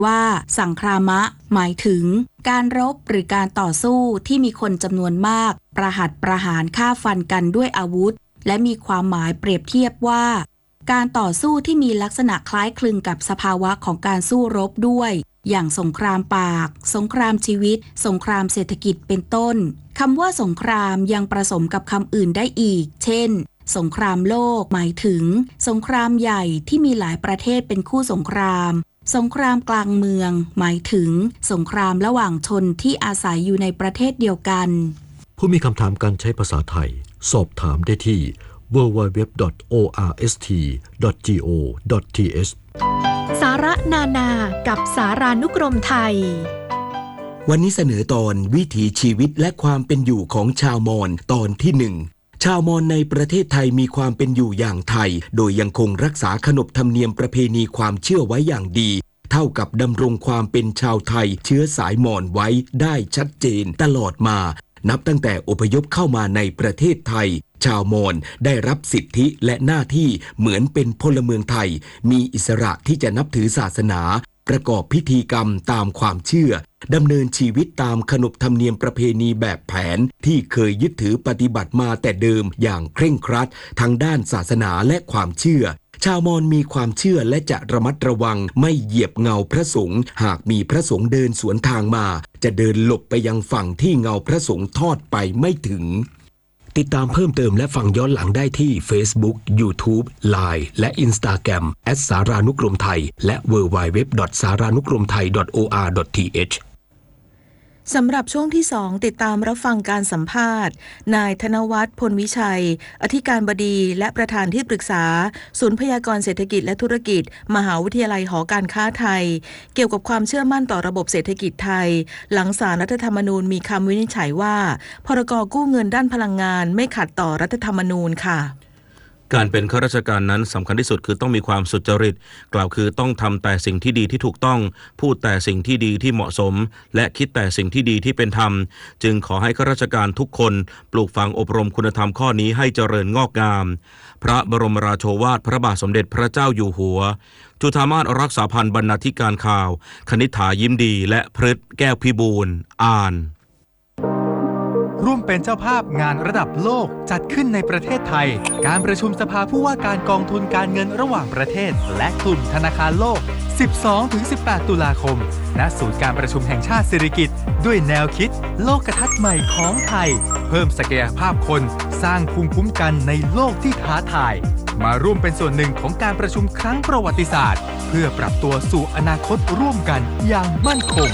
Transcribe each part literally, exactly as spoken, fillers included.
ว่าสังครามะหมายถึงการรบหรือการต่อสู้ที่มีคนจำนวนมากประหัตประหารฆ่าฟันกันด้วยอาวุธและมีความหมายเปรียบเทียบว่าการต่อสู้ที่มีลักษณะคล้ายคลึงกับสภาวะของการสู้รบด้วยอย่างสงครามปากสงครามชีวิตสงครามเศรษฐกิจเป็นต้นคำว่าสงครามยังผสมกับคำอื่นได้อีกเช่นสงครามโลกหมายถึงสงครามใหญ่ที่มีหลายประเทศเป็นคู่สงครามสงครามกลางเมืองหมายถึงสงครามระหว่างชนที่อาศัยอยู่ในประเทศเดียวกันผู้มีคำถามการใช้ภาษาไทยสอบถามได้ที่ ดับเบิลยู ดับเบิลยู ดับเบิลยู ดอท โอ อาร์ เอส ที ดอท จี โอ ดอท ที เอชสาระนานากับสารานุกรมไทยวันนี้เสนอตอนวิถีชีวิตและความเป็นอยู่ของชาวมอญตอนที่หนึ่งชาวมอญในประเทศไทยมีความเป็นอยู่อย่างไทยโดยยังคงรักษาขนบธรรมเนียมประเพณีความเชื่อไว้อย่างดีเท่ากับดำรงความเป็นชาวไทยเชื้อสายมอญไว้ได้ชัดเจนตลอดมานับตั้งแต่อพยพเข้ามาในประเทศไทยชาวมอญได้รับสิทธิและหน้าที่เหมือนเป็นพลเมืองไทยมีอิสระที่จะนับถือศาสนาประกอบพิธีกรรมตามความเชื่อดำเนินชีวิตตามขนบธรรมเนียมประเพณีแบบแผนที่เคยยึดถือปฏิบัติมาแต่เดิมอย่างเคร่งครัดทั้งด้านศาสนาและความเชื่อชาวมอญมีความเชื่อและจะระมัดระวังไม่เหยียบเงาพระสงฆ์หากมีพระสงฆ์เดินสวนทางมาจะเดินหลบไปยังฝั่งที่เงาพระสงฆ์ทอดไปไม่ถึงติดตามเพิ่มเติมและฟังย้อนหลังได้ที่ Facebook YouTube ไลน์ และ Instagram แอท สารานุกรมไทยและ ดับเบิลยู ดับเบิลยู ดับเบิลยู ดอท สารานุกรมไทย ดอท โอ อาร์ ดอท ที เอชสำหรับช่วงที่สองติดตามรับฟังการสัมภาษณ์นายธนวัฒน์พลวิชัยอธิการบดีและประธานที่ปรึกษาศูนย์พยากรณ์เศรษฐกิจและธุรกิจมหาวิทยาลัยหอการค้าไทยเกี่ยวกับความเชื่อมั่นต่อระบบเศรษฐกิจไทยหลังศาลรัฐธรรมนูญมีคำวินิจฉัยว่าพรก.กู้เงินด้านพลังงานไม่ขัดต่อรัฐธรรมนูญค่ะการเป็นข้าราชการนั้นสำคัญที่สุดคือต้องมีความสุจริตกล่าวคือต้องทำแต่สิ่งที่ดีที่ถูกต้องพูดแต่สิ่งที่ดีที่เหมาะสมและคิดแต่สิ่งที่ดีที่เป็นธรรมจึงขอให้ข้าราชการทุกคนปลูกฝังอบรมคุณธรรมข้อนี้ให้เจริญงอกงามพระบรมราโชวาทพระบาทสมเด็จพระเจ้าอยู่หัวจุฑามาสรักษาพันธ์บรรณาธิการข่าวคณิษฐายิ้มดีและพฤทธิ์แก้วพิบูลอ่านร่วมเป็นเจ้าภาพงานระดับโลกจัดขึ้นในประเทศไทยการประชุมสภาผู้ว่าการกองทุนการเงินระหว่างประเทศและกลุ่มธนาคารโลก สิบสองถึงสิบแปด ตุลาคมณศูนย์การประชุมแห่งชาติสิริกิติ์ด้วยแนวคิดโลกทัศน์ใหม่ของไทยเพิ่มศักยภาพคนสร้างภูมิคุ้มกันในโลกที่ท้าทายมาร่วมเป็นส่วนหนึ่งของการประชุมครั้งประวัติศาสตร์เพื่อปรับตัวสู่อนาคตร่วมกันอย่างมั่นคง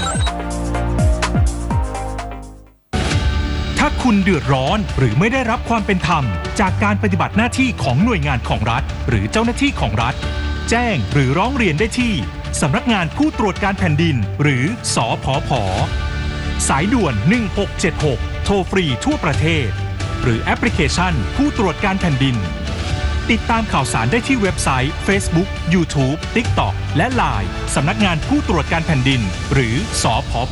ถ้าคุณเดือดร้อนหรือไม่ได้รับความเป็นธรรมจากการปฏิบัติหน้าที่ของหน่วยงานของรัฐหรือเจ้าหน้าที่ของรัฐแจ้งหรือร้องเรียนได้ที่สำนักงานผู้ตรวจการแผ่นดินหรือสผผ.สายด่วนหนึ่งหกเจ็ดหกโทรฟรีทั่วประเทศหรือแอปพลิเคชันผู้ตรวจการแผ่นดินติดตามข่าวสารได้ที่เว็บไซต์ Facebook YouTube TikTok และ ไลน์ สำนักงานผู้ตรวจการแผ่นดินหรือสผผ.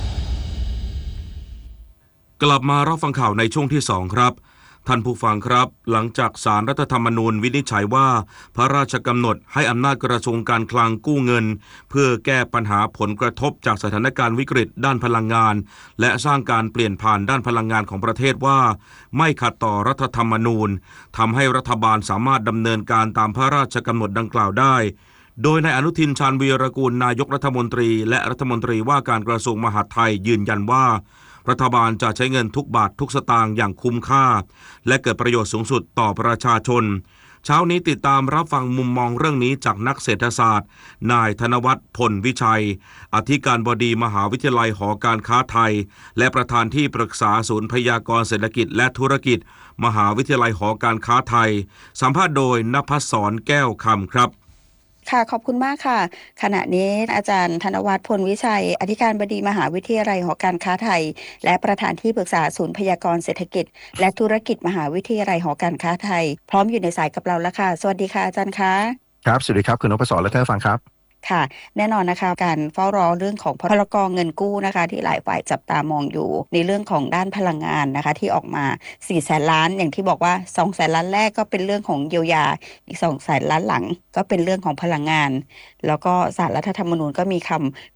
กลับมารับฟังข่าวในช่วงที่สองครับท่านผู้ฟังครับหลังจากศาลรัฐธรรมนูญวินิจฉัยว่าพระราชกำหนดให้อำนาจกระทรวงการคลังกู้เงินเพื่อแก้ปัญหาผลกระทบจากสถานการณ์วิกฤตด้านพลังงานและสร้างการเปลี่ยนผ่านด้านพลังงานของประเทศว่าไม่ขัดต่อรัฐธรรมนูญทำให้รัฐบาลสามารถดำเนินการตามพระราชกำหนดดังกล่าวได้โดยนายอนุทินชาญวีรกูลนายกรัฐมนตรีและรัฐมนตรีว่าการกระทรวงมหาดไทยยืนยันว่ารัฐบาลจะใช้เงินทุกบาททุกสตางค์อย่างคุ้มค่าและเกิดประโยชน์สูงสุดต่อประชาชนเช้านี้ติดตามรับฟังมุมมองเรื่องนี้จากนักเศรษฐศาสตร์นายธนวัฒน์พลวิชัยอธิการบดีมหาวิทยาลัยหอการค้าไทยและประธานที่ปรึกษาศูนย์พยากรณ์เศรษฐกิจและธุรกิจมหาวิทยาลัยหอการค้าไทยสัมภาษณ์โดยณภัสสรแก้วคำครับค่ะขอบคุณมากค่ะขณะนี้อาจารย์ธนวัฒน์พลวิชัยอธิการบดีมหาวิทยาลัยหอการค้าไทยและประธานที่ปรึกษาศูนย์พยากรณ์เศรษฐกิจและธุรกิจมหาวิทยาลัยหอการค้าไทยพร้อมอยู่ในสายกับเราแล้วค่ะสวัสดีค่ะอาจารย์คะครับสวัสดีครับคุณนพศรและท่านผู้ฟังครับค่ะแน่นอนนะคะการเฝ้ารอเรื่องของพรกเงินกู้นะคะที่หลายฝ่ายจับตามองอยู่ในเรื่องของด้านพลังงานนะคะที่ออกมาสี่แสนล้านอย่างที่บอกว่าสองแสนล้านแรกก็เป็นเรื่องของเยียวยาอีกสองแสนล้านหลังก็เป็นเรื่องของพลังงานแล้วก็ศาลรัฐธรรมนูญก็มีคำ